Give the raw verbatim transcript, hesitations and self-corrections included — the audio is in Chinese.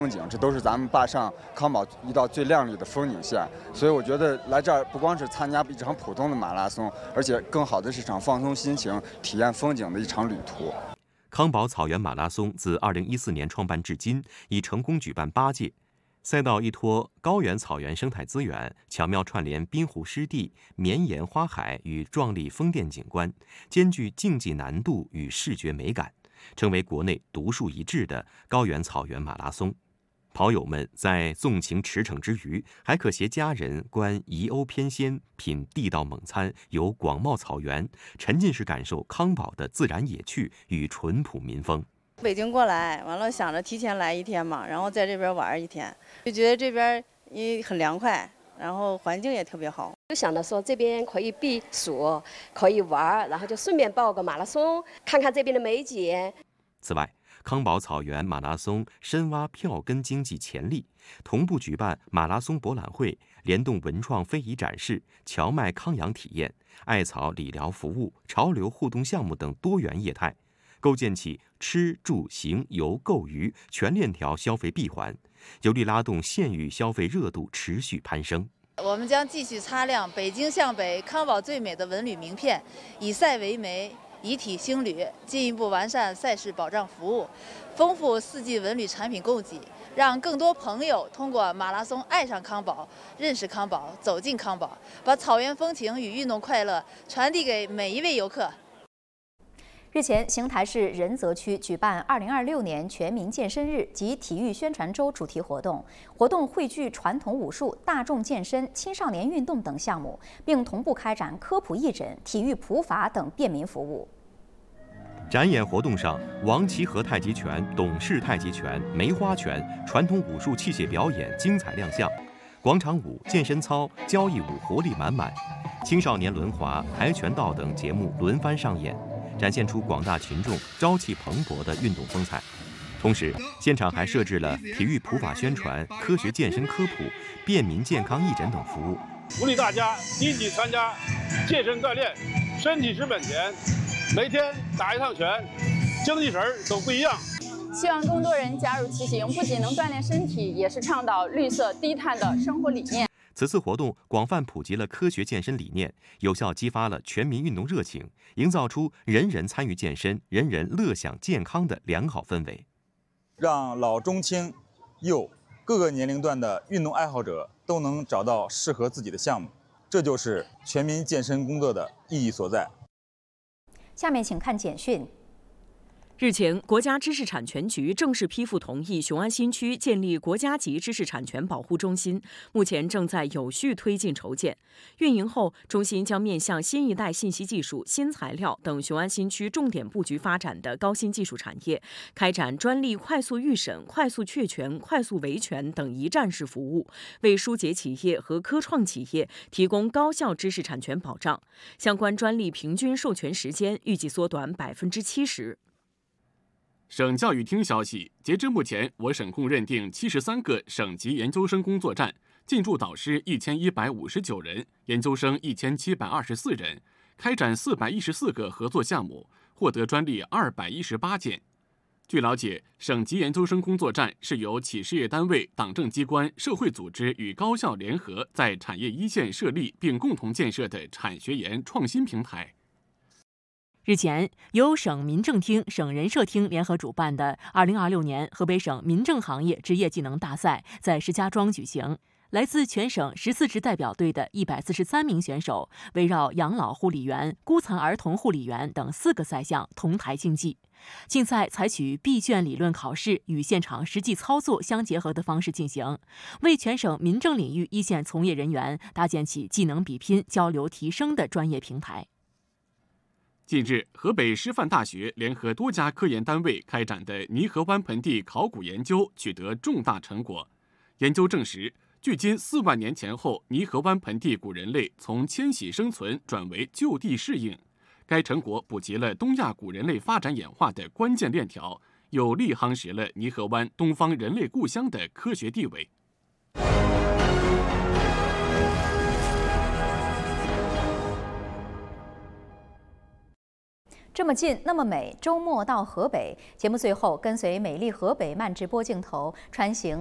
风景，这都是咱们坝上康宝一道最亮丽的风景线。所以我觉得来这儿不光是参加一场普通的马拉松，而且更好的是一场放松心情、体验风景的一场旅途。 康宝草原马拉松自二零一四年创办至今，已成功举办八届。赛道依托高原草原生态资源，巧妙串联滨湖湿地、绵延花海与壮丽风电景观，兼具竞技难度与视觉美感，成为国内独树一帜的高原草原马拉松。跑友们在纵情驰骋之余，还可携家人观宜欧偏仙，品地道猛餐，游广袤草原，沉浸式感受康宝的自然野趣与淳朴民风。 北京过来，完了想着提前来一天嘛，然后在这边玩一天，就觉得这边也很凉快，然后环境也特别好。 就想着说这边可以避暑，可以玩，然后就顺便报个马拉松，看看这边的美景。 此外，康宝草原马拉松深挖票根经济潜力，同步举办马拉松博览会、联动文创非遗展示、荞麦康养体验、艾草理疗服务、潮流互动项目等多元业态，构建起吃住行游购娱全链条消费闭环，有力拉动县域消费热度持续攀升。 我们将继续擦亮北京向北康宝最美的文旅名片，以赛为媒，以体兴旅，进一步完善赛事保障服务，丰富四季文旅产品供给，让更多朋友通过马拉松爱上康宝，认识康宝，走进康宝，把草原风情与运动快乐传递给每一位游客。 日前，邢台市仁泽区举办二零二六年全民健身日及体育宣传周主题活动，活动汇聚传统武术、大众健身、青少年运动等项目，并同步开展科普义诊、体育普法等便民服务。 展演活动上，王齐和太极拳、董氏太极拳、梅花拳传统武术器械表演精彩亮相，广场舞、健身操、交谊舞活力满满，青少年轮滑、跆拳道等节目轮番上演，展现出广大群众朝气蓬勃的运动风采。同时，现场还设置了体育普法宣传、科学健身科普、便民健康义诊等服务， 鼓励大家积极参加健身锻炼，身体是本钱，每天打一趟拳，精气神儿都不一样。 希望更多人加入骑行，不仅能锻炼身体，也是倡导绿色低碳的生活理念。 此次活动广泛普及了科学健身理念，有效激发了全民运动热情，营造出人人参与健身、人人乐享健康的良好氛围， 让老中青幼各个年龄段的运动爱好者都能找到适合自己的项目，这就是全民健身工作的意义所在。 下面请看简讯。 日前，国家知识产权局正式批复同意雄安新区建立国家级知识产权保护中心，目前正在有序推进筹建。运营后，中心将面向新一代信息技术、新材料等雄安新区重点布局发展的高新技术产业，开展专利快速预审、快速确权、快速维权等一站式服务，为书杰企业和科创企业提供高效知识产权保障。相关专利平均授权时间预计缩短百分之七十。 省教育厅消息，截至目前，我省共认定七十三个省级研究生工作站，进驻导师一千一百五十九人，研究生一千七百二十四人，开展四百一十四个合作项目，获得专利二百一十八件。据了解，省级研究生工作站是由企事业单位、党政机关、社会组织与高校联合在产业一线设立并共同建设的产学研创新平台。 日前，由省民政厅、省人社厅联合主办的二零二六年河北省民政行业职业技能大赛在石家庄举行。来自全省十四支代表队的一百四十三名选手，围绕养老护理员、孤残儿童护理员等四个赛项同台竞技。竞赛采取闭卷理论考试与现场实际操作相结合的方式进行，为全省民政领域一线从业人员搭建起技能比拼、交流提升的专业平台。 近日，河北师范大学联合多家科研单位开展的泥河湾盆地考古研究取得重大成果。研究证实，距今四万年前后，泥河湾盆地古人类从迁徙生存转为就地适应。该成果补齐了东亚古人类发展演化的关键链条，有力夯实了泥河湾东方人类故乡的科学地位。 这么近，那么美。周末到河北，节目最后跟随美丽河北慢直播镜头穿行。